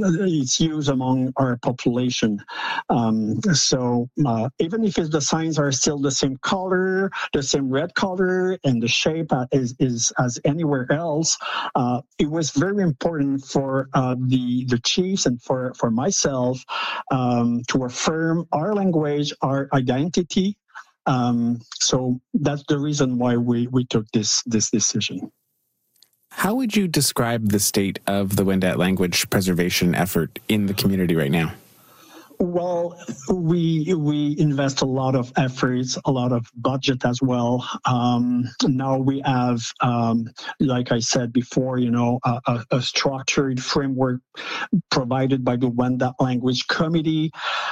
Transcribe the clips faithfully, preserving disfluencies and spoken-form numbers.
it's used among our population. Um, so uh, even if the signs are still the same color, the same red color, and the shape is, is as anywhere else, uh, it was very important for uh, the the chiefs and for for myself um, to affirm our language, our identity. Um, so that's the reason why we, we took this this decision. How would you describe the state of the Wendat language preservation effort in the community right now? Well, we we invest a lot of efforts, a lot of budget as well. Um, now we have, um, like I said before, you know, a, a, a structured framework provided by the Wendat Language Committee.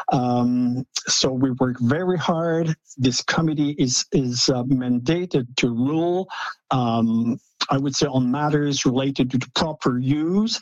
Um, so we work very hard. This committee is is uh, mandated to rule. Um, I would say on matters related to the proper use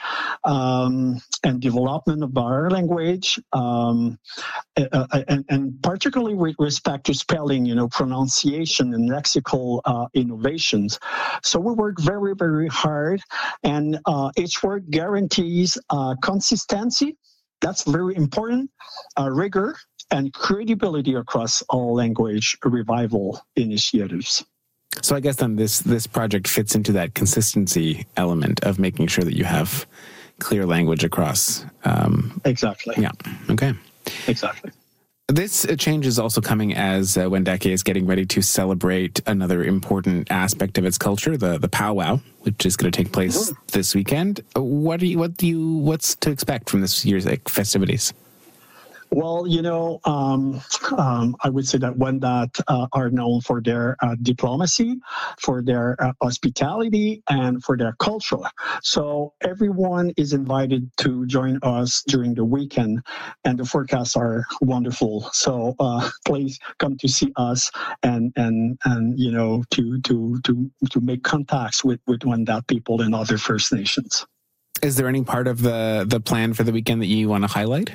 um, and development of our language, um, uh, and, and particularly with respect to spelling, you know, pronunciation and lexical uh, innovations. So we work very, very hard, and uh, each work guarantees uh, consistency. That's very important, uh, rigor, and credibility across all language revival initiatives. So I guess then this this project fits into that consistency element of making sure that you have clear language across. Um, exactly. Yeah. Okay. Exactly. This change is also coming as uh, Wendake is getting ready to celebrate another important aspect of its culture, the the powwow, which is going to take place mm-hmm. this weekend. What do you what do you what's to expect from this year's like, festivities? Well, you know, um, um, I would say that Wendat uh, are known for their uh, diplomacy, for their uh, hospitality, and for their culture. So everyone is invited to join us during the weekend, and the forecasts are wonderful. So uh, please come to see us and and and you know to to to to make contacts with with Wendat people and other First Nations. Is there any part of the the plan for the weekend that you want to highlight?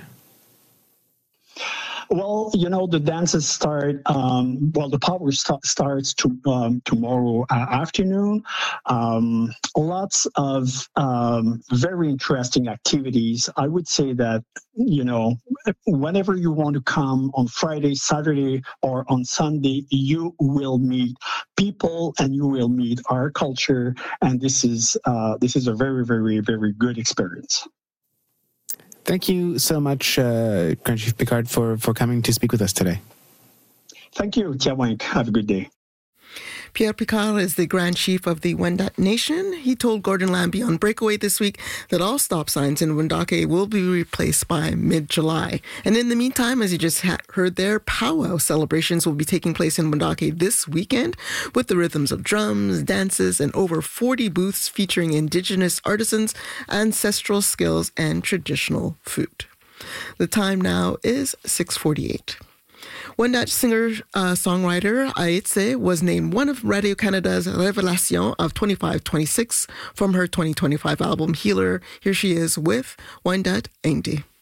Well, you know, the dances start, um, well, the power st- starts to, um, tomorrow uh, afternoon. Um, lots of um, very interesting activities. I would say that, you know, whenever you want to come on Friday, Saturday, or on Sunday, you will meet people and you will meet our culture. And this is uh, this is a very, very, very good experience. Thank you so much, uh, Grand Chief Picard, for, for coming to speak with us today. Thank you, Tia Wank. Have a good day. Pierre Picard is the Grand Chief of the Wendat Nation. He told Gordon Lambie on Breakaway this week that all stop signs in Wendake will be replaced by mid-July. And in the meantime, as you just ha- heard there, powwow celebrations will be taking place in Wendake this weekend with the rhythms of drums, dances, and over forty booths featuring Indigenous artisans, ancestral skills, and traditional food. The time now is six forty-eight. Wendat singer-songwriter uh, Aitse was named one of Radio-Canada's Révélation of twenty-five twenty-six from her twenty twenty-five album Healer. Here she is with Wendat Ainti.